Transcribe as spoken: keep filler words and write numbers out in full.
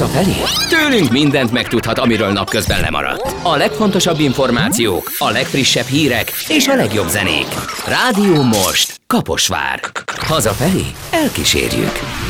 Hazafelé? Tőlünk mindent megtudhat, amiről napközben lemaradt. A legfontosabb információk, a legfrissebb hírek és a legjobb zenék. Rádió Most, Kaposvár. Hazafelé elkísérjük.